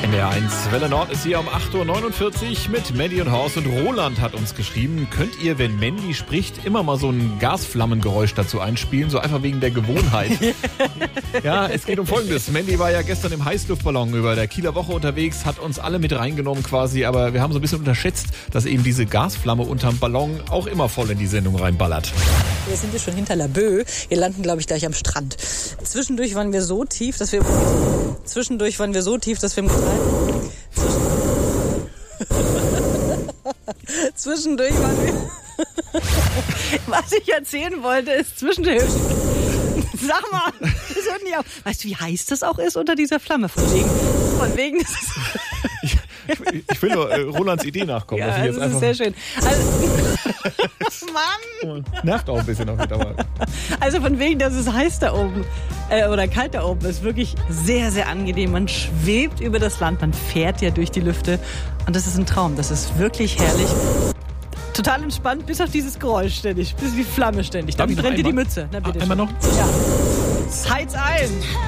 NDR 1 Welle Nord ist hier um 8.49 Uhr mit Mandy und Horst. Und Roland hat uns geschrieben, könnt ihr, wenn Mandy spricht, immer mal so ein Gasflammengeräusch dazu einspielen, so einfach wegen der Gewohnheit. Ja, es geht um Folgendes. Mandy war ja gestern im Heißluftballon über der Kieler Woche unterwegs, hat uns alle mit reingenommen quasi, aber wir haben so ein bisschen unterschätzt, dass eben diese Gasflamme unterm Ballon auch immer voll in die Sendung reinballert. Wir sind jetzt schon hinter Laboe. Wir landen, glaube ich, gleich am Strand. Zwischendurch waren wir so tief, dass wir Zwischendurch waren wir... Was ich erzählen wollte, ist zwischendurch... Sag mal, das hört nicht auf. Weißt du, wie heiß das auch ist unter dieser Flamme? Von wegen ist es... Ich will nur Rolands Idee nachkommen. Ja, dass ich jetzt das ist sehr schön. Also, Mann! Nervt auch ein bisschen auf aber. Also von wegen, dass es heiß da oben oder kalt da oben ist, wirklich sehr, sehr angenehm. Man schwebt über das Land, man fährt ja durch die Lüfte und das ist ein Traum. Das ist wirklich herrlich. Total entspannt, bis auf dieses Geräusch ständig, bis wie Flamme ständig. Dann brennt dir die Mütze. Na, bitte einmal schon. noch? Ja. Heiz ein!